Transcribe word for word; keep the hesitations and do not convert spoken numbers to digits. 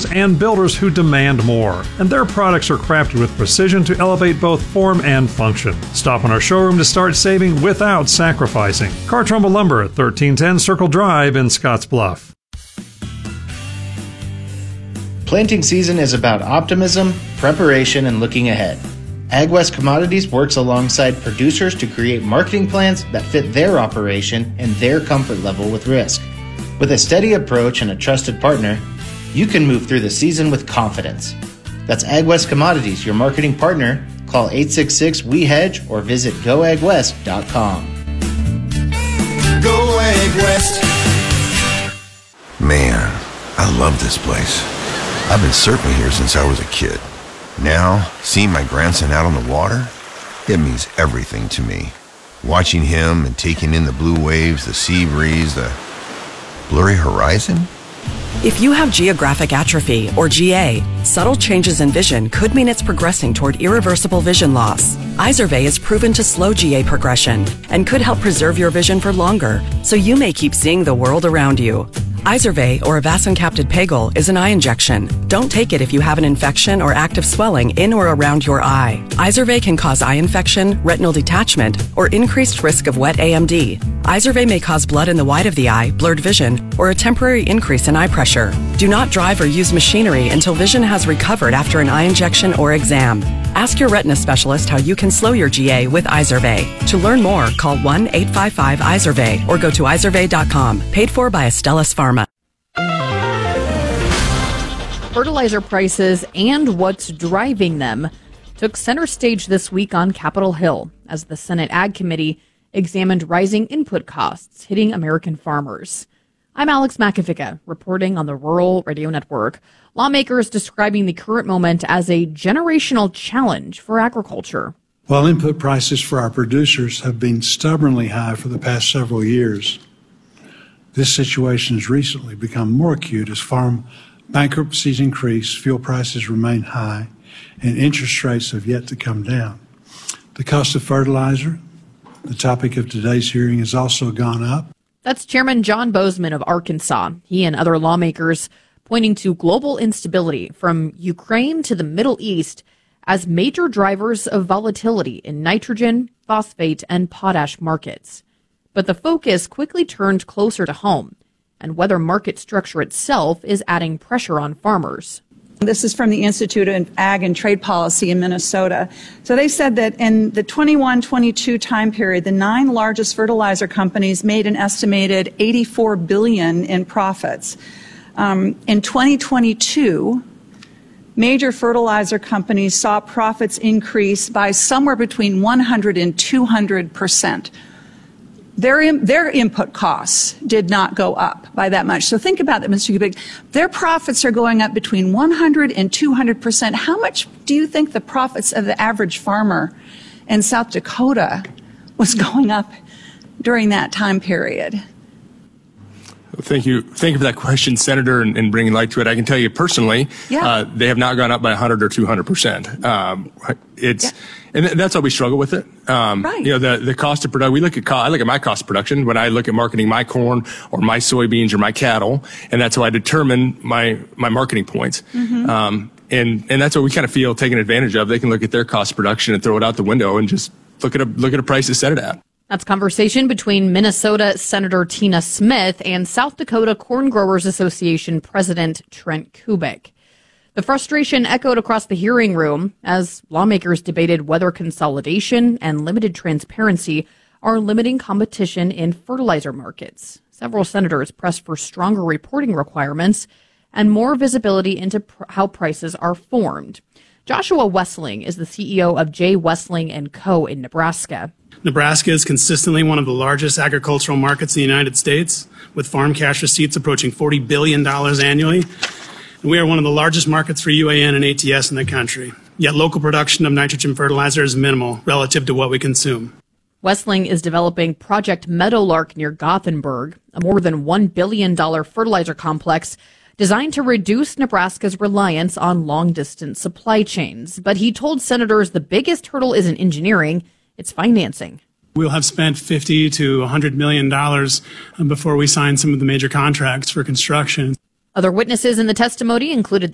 manufacturers and builders who demand more, and their products are crafted with precision to elevate both form and function. Stop in our showroom to start saving without sacrificing. Car Trumbull Lumber, thirteen ten Circle Drive in Scottsbluff. Planting season is about optimism, preparation, and looking ahead. AgWest Commodities works alongside producers to create marketing plans that fit their operation and their comfort level with risk. With a steady approach and a trusted partner, you can move through the season with confidence. That's AgWest Commodities, your marketing partner. Call eight six six, W E hedge or visit go ag west dot com. Go AgWest. Man, I love this place. I've been surfing here since I was a kid. Now, seeing my grandson out on the water, it means everything to me. Watching him and taking in the blue waves, the sea breeze, the blurry horizon. If you have geographic atrophy, or G A, subtle changes in vision could mean it's progressing toward irreversible vision loss. Izervay is proven to slow G A progression and could help preserve your vision for longer, so you may keep seeing the world around you. Izervay, or avacincaptad pegol, is an eye injection. Don't take it if you have an infection or active swelling in or around your eye. Izervay can cause eye infection, retinal detachment, or increased risk of wet A M D. Izervay may cause blood in the white of the eye, blurred vision, or a temporary increase in eye pressure. Do not drive or use machinery until vision has recovered after an eye injection or exam. Ask your retina specialist how you can slow your G A with Izervay. To learn more, call one eight five five Izervay or go to izervay dot com. Paid for by Astellas Pharma. Fertilizer prices and what's driving them took center stage this week on Capitol Hill as the Senate Ag Committee examined rising input costs hitting American farmers. I'm Alex Makovica, reporting on the Rural Radio Network. Lawmakers describing the current moment as a generational challenge for agriculture. While input prices for our producers have been stubbornly high for the past several years, this situation has recently become more acute as farm bankruptcies increase, fuel prices remain high, and interest rates have yet to come down. The cost of fertilizer, the topic of today's hearing, has also gone up. That's Chairman John Bozeman of Arkansas. He and other lawmakers pointing to global instability from Ukraine to the Middle East as major drivers of volatility in nitrogen, phosphate, and potash markets. But the focus quickly turned closer to home and whether market structure itself is adding pressure on farmers. This is from the Institute of Ag and Trade Policy in Minnesota. So they said that in the twenty-one twenty-two time period, the nine largest fertilizer companies made an estimated eighty-four billion dollars in profits. Um, in twenty twenty-two, major fertilizer companies saw profits increase by somewhere between one hundred and two hundred percent. Their, their input costs did not go up by that much. So think about that, Mister Kubik. Their profits are going up between one hundred and two hundred percent. How much do you think the profits of the average farmer in South Dakota was going up during that time period? Thank you. Thank you for that question, Senator, and, and bringing light to it. I can tell you personally, yeah. uh, they have not gone up by one hundred or two hundred percent. Um, it's, yeah. and that's how we struggle with it. Um, right. You know, the, the cost of production, we look at, co- I look at my cost of production when I look at marketing my corn or my soybeans or my cattle, and that's how I determine my, my marketing points. Mm-hmm. Um, and, and that's what we kind of feel taken advantage of. They can look at their cost of production and throw it out the window and just look at a, look at a price to set it at. That's conversation between Minnesota Senator Tina Smith and South Dakota Corn Growers Association President Trent Kubik. The frustration echoed across the hearing room as lawmakers debated whether consolidation and limited transparency are limiting competition in fertilizer markets. Several senators pressed for stronger reporting requirements and more visibility into pr- how prices are formed. Joshua Wessling is the C E O of J. Wessling and Co. in Nebraska. Nebraska is consistently one of the largest agricultural markets in the United States, with farm cash receipts approaching forty billion dollars annually. And we are one of the largest markets for U A N and A T S in the country. Yet local production of nitrogen fertilizer is minimal relative to what we consume. Wessling is developing Project Meadowlark near Gothenburg, a more than one billion dollars fertilizer complex designed to reduce Nebraska's reliance on long-distance supply chains. But he told senators the biggest hurdle isn't engineering, it's financing. We'll have spent fifty to one hundred million dollars before we sign some of the major contracts for construction. Other witnesses in the testimony included